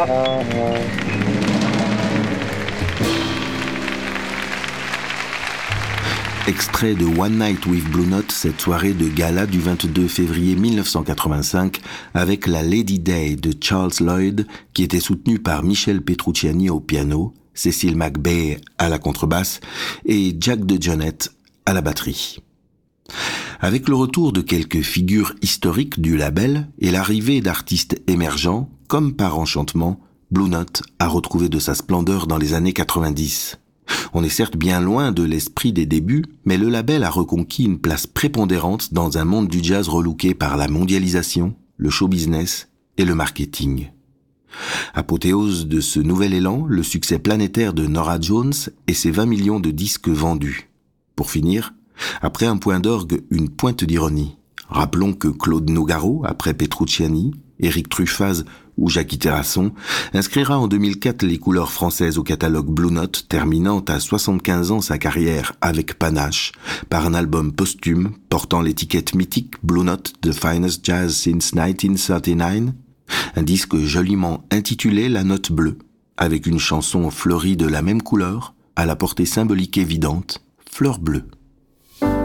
Extrait de One Night with Blue Note, cette soirée de gala du 22 février 1985 avec la Lady Day de Charles Lloyd qui était soutenue par Michel Petrucciani au piano, Cécile McBay à la contrebasse et Jack DeJohnette à la batterie. Avec le retour de quelques figures historiques du label et l'arrivée d'artistes émergents, comme par enchantement, Blue Note a retrouvé de sa splendeur dans les années 90. On est certes bien loin de l'esprit des débuts, mais le label a reconquis une place prépondérante dans un monde du jazz relooké par la mondialisation, le show business et le marketing. Apothéose de ce nouvel élan, le succès planétaire de Norah Jones et ses 20 millions de disques vendus. Pour finir, après un point d'orgue, une pointe d'ironie. Rappelons que Claude Nougaro, après Petrucciani, Éric Truffaz ou Jackie Terrasson, inscrira en 2004 les couleurs françaises au catalogue Blue Note, terminant à 75 ans sa carrière avec panache, par un album posthume portant l'étiquette mythique Blue Note, The Finest Jazz Since 1939, un disque joliment intitulé La Note Bleue, avec une chanson fleurie de la même couleur, à la portée symbolique évidente, Fleur bleue.